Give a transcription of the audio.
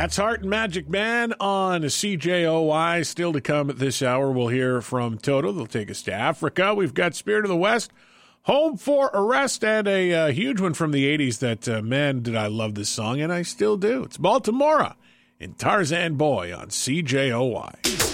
That's Heart and Magic Man on CJOY. Still to come this hour, we'll hear from Toto. They'll take us to Africa. We've got Spirit of the West, Home for Arrest, and a huge one from the 80s that, man, did I love this song, and I still do. It's Baltimora and Tarzan Boy on CJOY.